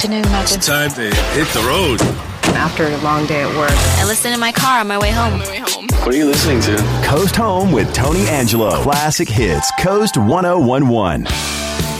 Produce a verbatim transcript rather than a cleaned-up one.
It's time to hit the road. After a long day at work, I listen in my car on my way home. What are you listening to? Coast Home with Tony Angelo. Classic hits. Coast ten eleven.